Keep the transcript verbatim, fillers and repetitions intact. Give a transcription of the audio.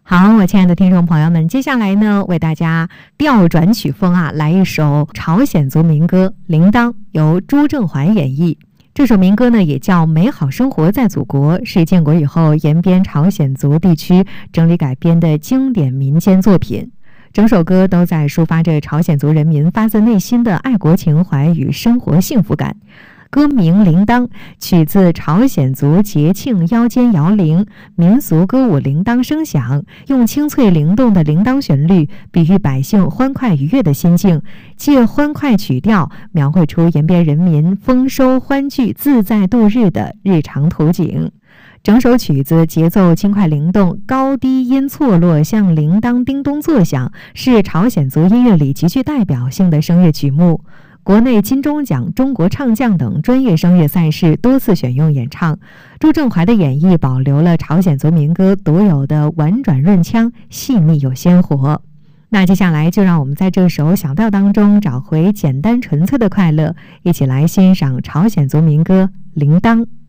好，我亲爱的听众朋友们，接下来呢，为大家调转曲风啊，来一首朝鲜族民歌《铃铛》，由朱正怀演绎。这首民歌呢，也叫《美好生活在祖国》，是建国以后延边朝鲜族地区整理改编的经典民间作品。整首歌都在抒发着朝鲜族人民发自内心的爱国情怀与生活幸福感。歌名《铃铛》取自朝鲜族节庆腰间摇铃，民俗歌舞铃铛声响，用清脆灵动的铃铛旋律比喻百姓欢快愉悦的心境，借欢快曲调描绘出延边人民丰收欢聚、自在度日的日常图景。整首曲子节奏轻快灵动，高低音错落，像铃铛叮咚作响，是朝鲜族音乐里极具代表性的声乐曲目。国内金钟奖、中国唱将等专业声乐赛事多次选用演唱。朱正怀的演绎保留了朝鲜族民歌独有的婉转润腔，细腻又鲜活。那接下来就让我们在这首小调当中找回简单纯粹的快乐，一起来欣赏朝鲜族民歌《铃铛》。